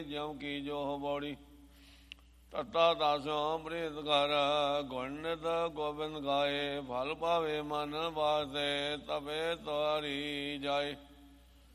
ਜਿਉ ਕੀ ਜੋ ਬੋੜੀ ਤਤਾ ਦਾਸੋਂ ਪ੍ਰੀਤ ਕਰ ਗੁਣਿਤ ਗੋਬਿੰਦ ਗਾਏ ਫਲ ਪਾਵੇ ਮਨ ਵਾਸਤੇ ਤਬੇ ਤੁਹਾਰੀ ਜਾਏ।